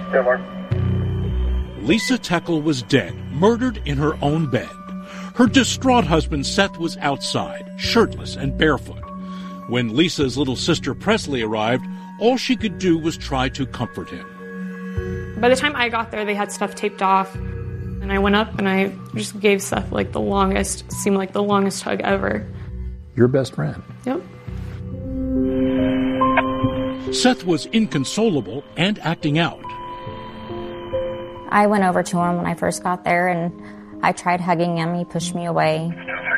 Lisa Teckel was dead, murdered in her own bed. Her distraught husband Seth was outside, shirtless and barefoot. When Lisa's little sister Presley arrived, all she could do was try to comfort him. By the time I got there, they had stuff taped off, and I went up and I just gave Seth seemed like the longest hug ever. Your best friend? Yep. Seth was inconsolable and acting out. I went over to him when I first got there, and I tried hugging him. He pushed me away.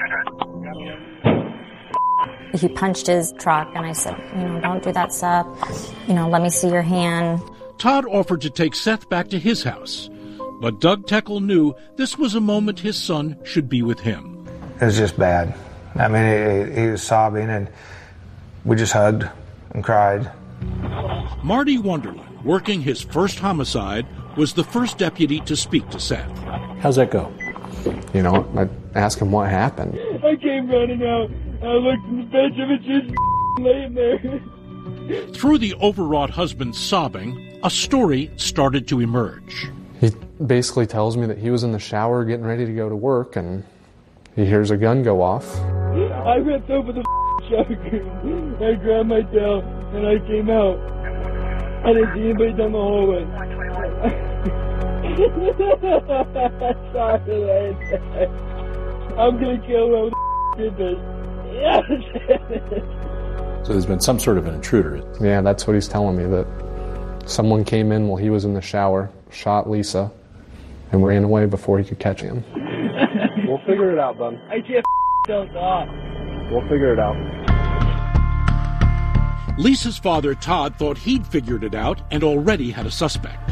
He punched his truck, and I said, don't do that, Seth. Let me see your hand. Todd offered to take Seth back to his house, but Doug Teckel knew this was a moment his son should be with him. It was just bad. I mean, he was sobbing, and we just hugged and cried. Marty Wonderland, working his first homicide, was the first deputy to speak to Seth. How's that go? I asked him what happened. I came running out. I looked in the bedroom and she was laying there. Through the overwrought husband's sobbing, a story started to emerge. He basically tells me that he was in the shower getting ready to go to work, and he hears a gun go off. I went over the shower. I grabbed my tail and I came out. I didn't see anybody down the hallway. Sorry, I'm gonna kill whoever did this. So there's been some sort of an intruder. Yeah, that's what he's telling me, that someone came in while he was in the shower, shot Lisa, and ran away before he could catch him. We'll figure it out, bud. I can't off. We'll figure it out. Lisa's father, Todd, thought he'd figured it out and already had a suspect.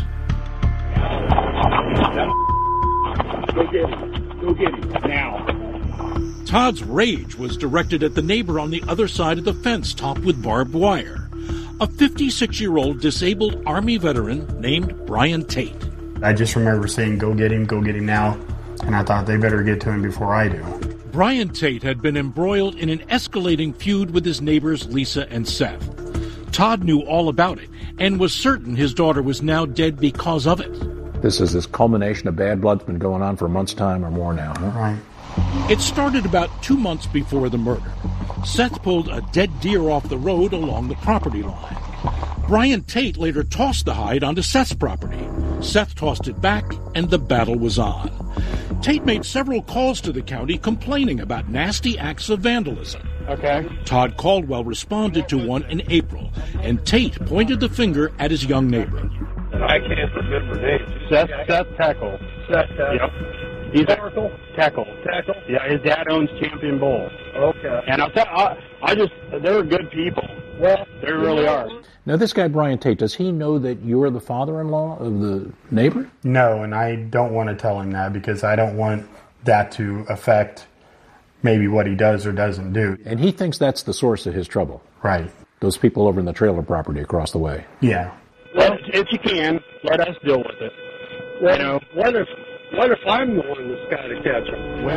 Go get him. Go get him. Now. Todd's rage was directed at the neighbor on the other side of the fence topped with barbed wire, a 56-year-old disabled Army veteran named Brian Tate. I just remember saying, go get him now, and I thought they better get to him before I do. Brian Tate had been embroiled in an escalating feud with his neighbors Lisa and Seth. Todd knew all about it and was certain his daughter was now dead because of it. This culmination of bad blood's been going on for a month's time or more now, huh? Right. It started about 2 months before the murder. Seth pulled a dead deer off the road along the property line. Brian Tate later tossed the hide onto Seth's property. Seth tossed it back, and the battle was on. Tate made several calls to the county complaining about nasty acts of vandalism. Okay. Todd Caldwell responded to one in April, and Tate pointed the finger at his young neighbor. I can't remember names. Seth Teckel. Seth Teckel. Yep. He's Teckel. Yeah, his dad owns Champion Bull. Okay. And they're good people. Well, they really are. Now, this guy, Brian Tate, does he know that you're the father-in-law of the neighbor? No, and I don't want to tell him that because I don't want that to affect maybe what he does or doesn't do. And he thinks that's the source of his trouble. Right. Those people over in the trailer property across the way. Yeah. Well, if you can, let us deal with it. Well, what if I'm the one that's got to catch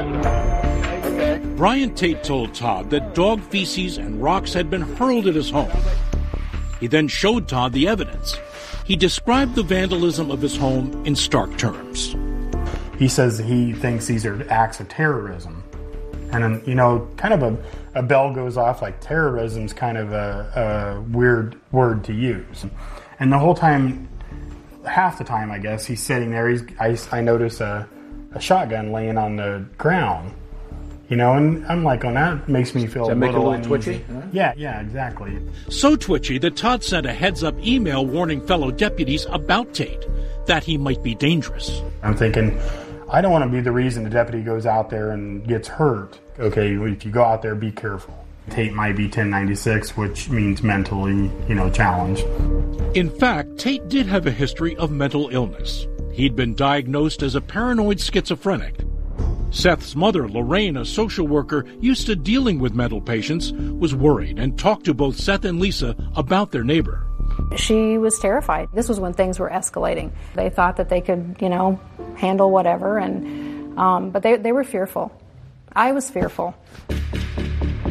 him? Brian Tate told Todd that dog feces and rocks had been hurled at his home. He then showed Todd the evidence. He described the vandalism of his home in stark terms. He says he thinks these are acts of terrorism. And then, kind of a bell goes off, like terrorism's kind of a weird word to use. And the whole time, half the time, I guess, he's sitting there, I notice a shotgun laying on the ground. And I'm like, that makes me feel a little twitchy? Huh? Yeah, exactly. So twitchy that Todd sent a heads-up email warning fellow deputies about Tate, that he might be dangerous. I'm thinking, I don't want to be the reason the deputy goes out there and gets hurt. Okay, if you go out there, be careful. Tate might be 1096, which means mentally, challenged. In fact, Tate did have a history of mental illness. He'd been diagnosed as a paranoid schizophrenic. Seth's mother, Lorraine, a social worker used to dealing with mental patients, was worried and talked to both Seth and Lisa about their neighbor. She was terrified. This was when things were escalating. They thought that they could, handle whatever, but they were fearful. I was fearful.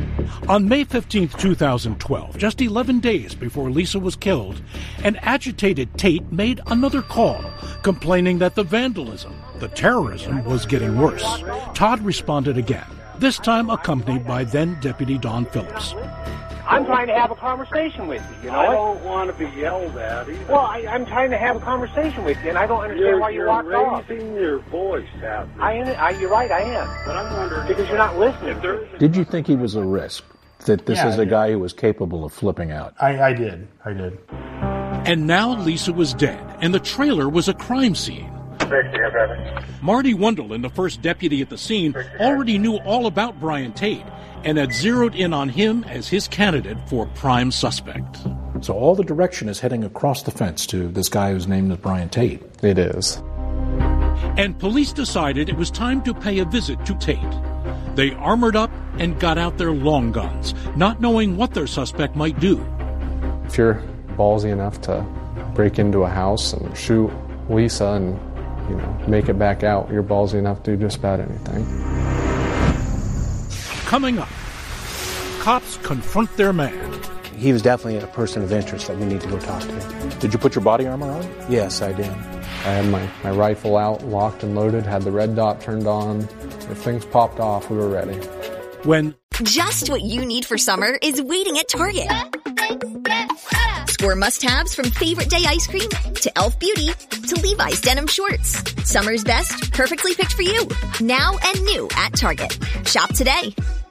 On May 15, 2012, just 11 days before Lisa was killed, an agitated Tate made another call, complaining that the vandalism, the terrorism, was getting worse. Todd responded again, this time accompanied by then-Deputy Don Phillips. I'm trying to have a conversation with you, you know? I don't want to be yelled at either. Well, I'm trying to have a conversation with you, and I don't understand why you walked off. You're raising your voice at me. You're right, I am. But I'm wondering... Because you're not listening. Did you think he was a risk? That this is a guy who was capable of flipping out? I did. And now Lisa was dead, and the trailer was a crime scene. Marty Wunderlin, the first deputy at the scene, already knew all about Brian Tate and had zeroed in on him as his candidate for prime suspect. So all the direction is heading across the fence to this guy who's named as Brian Tate. It is. And police decided it was time to pay a visit to Tate. They armored up and got out their long guns, not knowing what their suspect might do. If you're ballsy enough to break into a house and shoot Lisa and, make it back out, you're ballsy enough to do just about anything. Coming up, cops confront their man. He was definitely a person of interest that we need to go talk to. Did you put your body armor on? Yes, I did. I had my rifle out, locked and loaded, had the red dot turned on. If things popped off, we were ready. When just what you need for summer is waiting at Target. Score must-haves from Favorite Day ice cream to Elf Beauty to Levi's denim shorts. Summer's best, perfectly picked for you. Now and new at Target. Shop today.